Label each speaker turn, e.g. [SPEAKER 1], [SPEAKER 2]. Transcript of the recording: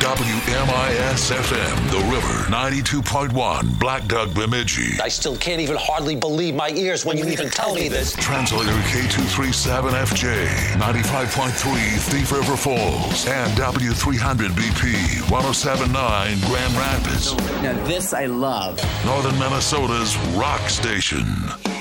[SPEAKER 1] WMIS-FM, The River, 92.1, Black Duck, Bemidji.
[SPEAKER 2] I still can't even hardly believe my ears when you even tell me this.
[SPEAKER 1] Translator K237FJ, 95.3, Thief River Falls, and W300BP, 107.9, Grand Rapids.
[SPEAKER 3] Now this I love.
[SPEAKER 1] Northern Minnesota's rock station.